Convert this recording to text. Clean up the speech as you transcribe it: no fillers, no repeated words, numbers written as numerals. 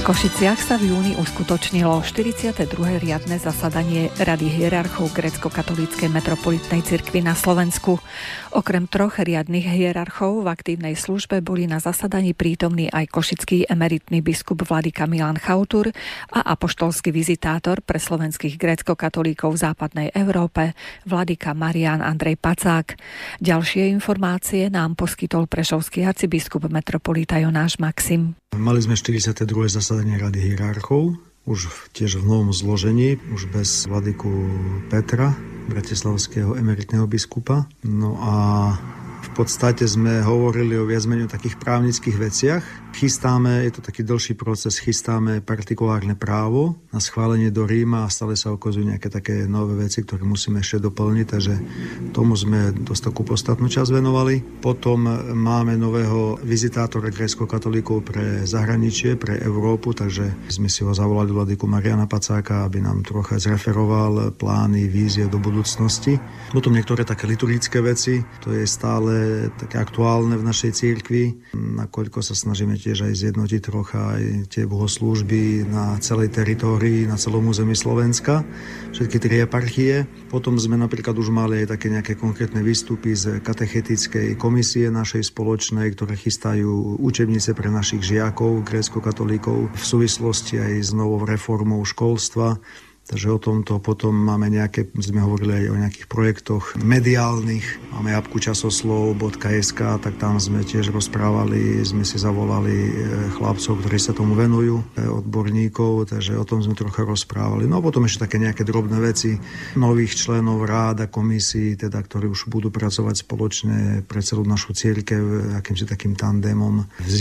Košiciach sa v júni uskutočnilo 42. riadne zasadanie Rady hierarchov grécko-katolíckej metropolitnej cirkvi na Slovensku. Okrem 3 riadnych hierarchov v aktívnej službe boli na zasadaní prítomní aj košický emeritný biskup vladyka Milan Chautur a apoštolský vizitátor pre slovenských grécko-katolíkov v západnej Európe vladyka Marián Andrej Pacák. Ďalšie informácie nám poskytol prešovský arcibiskup metropolita Jonáš Maxim. Mali sme 42. zasadanie Rady hierarchov, už tiež v novom zložení, už bez vladyku Petra, bratislavského emeritného biskupa. No a v podstate sme hovorili o viac menej takých právnických veciach. Chystáme, je to taký dlhší proces, chystáme partikulárne právo na schválenie do Ríma a stále sa ukazujú nejaké také nové veci, ktoré musíme ešte doplniť, takže tomu sme dosť takú podstatnú časť venovali. Potom máme nového vizitátora grécko-katolíkov pre zahraničie, pre Európu, takže sme si ho zavolali vladyku Mariána Pacáka, aby nám trocha zreferoval plány, vízie do budúcnosti. Potom niektoré také liturgické veci, to je stále také aktuálne v našej cirkvi, nakoľko sa snažíme tiež aj zjednotiť trocha aj tie bohoslúžby na celej teritórii, na celom území Slovenska, všetky 3 eparchie. Potom sme napríklad už mali aj také nejaké konkrétne výstupy z katechetickej komisie našej spoločnej, ktoré chystajú učebnice pre našich žiakov, grécko-katolíkov v súvislosti aj s novou reformou školstva. Takže o tomto potom máme sme hovorili aj o nejakých projektoch mediálnych. Máme appku časoslov.sk, tak tam sme tiež rozprávali, sme si zavolali chlapcov, ktorí sa tomu venujú, odborníkov, takže o tom sme trocha rozprávali. No a potom ešte také nejaké drobné veci nových členov rád a komisí, teda, ktorí už budú pracovať spoločne pre celú našu cirkev, akýmsi takým tandemom.